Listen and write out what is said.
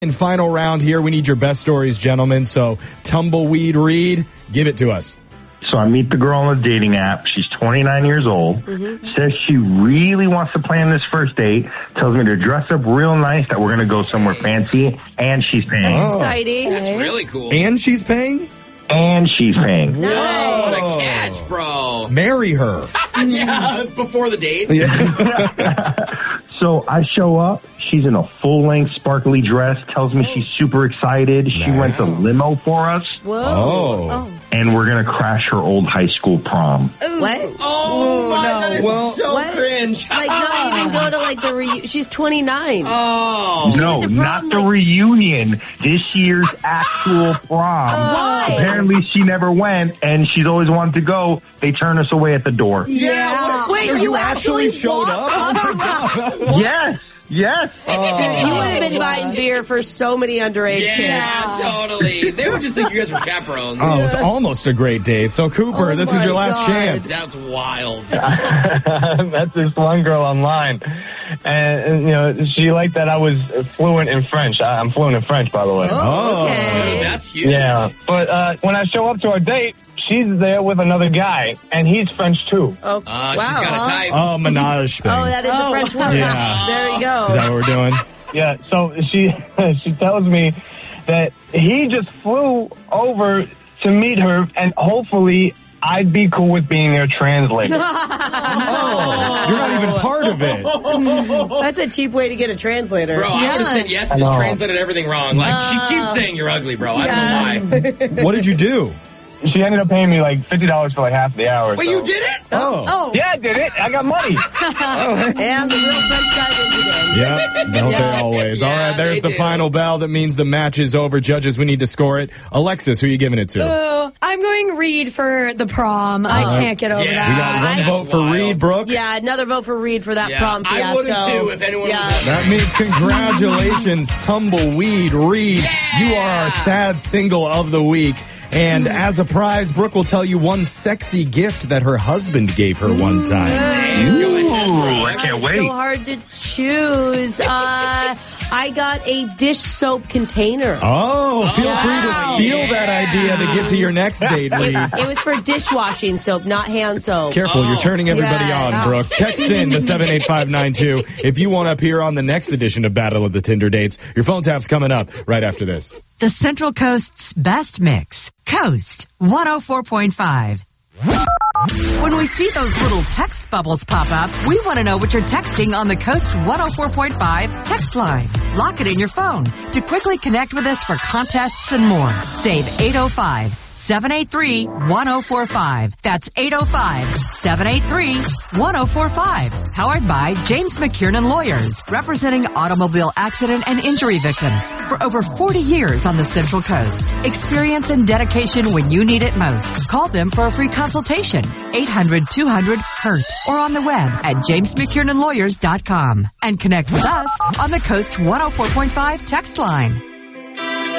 And final round here. We need your best stories, gentlemen. So, Tumbleweed Reed, give it to us. So I meet the girl on the dating app. She's 29 years old. Says she really wants to plan this first date. Tells me to dress up real nice, that we're going to go somewhere fancy, and she's paying. That's exciting. That's really cool. And she's paying? And she's paying. Whoa, what a catch, bro. Marry her. Yeah, before the date. So I show up. She's in a full-length sparkly dress. Tells me she's super excited. She rents a limo for us. Whoa. And we're going to crash her old high school prom. What? Oh, my, that is so What? cringe. Like, not even go to, like, the reunion. She's 29. Oh. No, went to not prom, the like- reunion. This year's actual prom. Why? Apparently she never went, and she's always wanted to go. They turn us away at the door. Yeah. Wait, So you actually showed up? Yes. You would have been buying beer for so many underage kids. Yeah, totally. They would just think you guys were chaperones. Oh, it was almost a great date. So, Cooper, this is your last chance. That's wild. Met this one girl online, and you know, she liked that I was fluent in French. I'm fluent in French, by the way. Oh. Okay. That's huge. Yeah, but when I show up to our date, she's there with another guy, and he's French too. Oh, She's got a type. Oh, menage thing. Oh, that is the French word. Yeah. There you go. Is that what we're doing? Yeah, so she tells me that he just flew over to meet her, and hopefully I'd be cool with being their translator. Oh, you're not even part of it. That's a cheap way to get a translator. Bro, I would have said yes and just translated everything wrong. Like, she keeps saying you're ugly, bro. I don't know why. What did you do? She ended up paying me like $50 for like half the hour. Wait, so. you did it? Oh. Yeah, I did it. I got money. And the real French guy wins again. Yep, don't they always? All right, there's they the do. final bell. That means the match is over. Judges, we need to score it. Alexis, who are you giving it to? Oh, I'm going Reed for the prom. I can't get over We that. got one vote for wild. Reed, Brooke. Yeah, another vote for Reed for that Yeah, prom fiasco. I would have too if anyone was That means congratulations, Tumbleweed Reed. You are our sad single of the week. And as a prize, Brooke will tell you one sexy gift that her husband gave her one time. Go ahead, bro. I can't wait. So hard to choose. I got a dish soap container. Oh, feel free to steal that idea to get to your next date, Reed. It was for dishwashing soap, not hand soap. Careful, you're turning everybody Yeah. on, Brooke. Text in to 78592 if you want to appear on the next edition of Battle of the Tinder Dates. Your phone tap's coming up right after this. The Central Coast's best mix. Coast 104.5. When we see those little text bubbles pop up, we want to know what you're texting on the Coast 104.5 text line. Lock it in your phone to quickly connect with us for contests and more. Save 805-783-1045. That's 805-783-1045. Powered by James McKiernan Lawyers, representing automobile accident and injury victims for over 40 years on the Central Coast. Experience and dedication when you need it most. Call them for a free consultation. 800-200-HURT or on the web at jamesmckernanlawyers.com. And connect with us on the Coast 104.5 text line.